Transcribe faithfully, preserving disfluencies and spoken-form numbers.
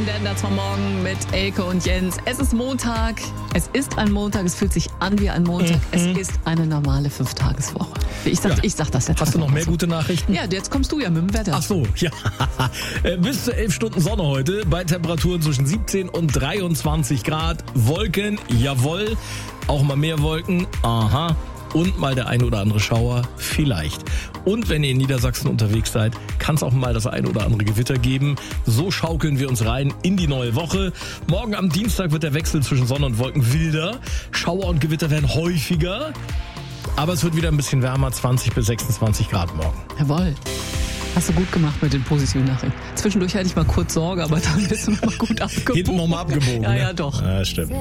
neun, denn das war morgen mit Elke und Jens. Es ist Montag, es ist ein Montag, es fühlt sich an wie ein Montag. Mhm. Es ist eine normale Fünftageswoche. Ich sag, ja. ich sag das jetzt. Hast du noch mehr so. gute Nachrichten? Ja, jetzt kommst du ja mit dem Wetter. Ach so, ja. Bis zu elf Stunden Sonne heute, bei Temperaturen zwischen siebzehn und dreiundzwanzig Grad. Wolken, jawohl. Auch mal mehr Wolken, aha. Und mal der ein oder andere Schauer, vielleicht. Und wenn ihr in Niedersachsen unterwegs seid, kann es auch mal das ein oder andere Gewitter geben. So schaukeln wir uns rein in die neue Woche. Morgen am Dienstag wird der Wechsel zwischen Sonne und Wolken wilder. Schauer und Gewitter werden häufiger. Aber es wird wieder ein bisschen wärmer, zwanzig bis sechsundzwanzig Grad morgen. Jawohl. Hast du gut gemacht mit den positiven Nachrichten. Zwischendurch hatte ich mal kurz Sorge, aber dann bist du noch mal gut abgebogen. Hinten nochmal abgebogen. Ja, ja, doch. Ja, stimmt.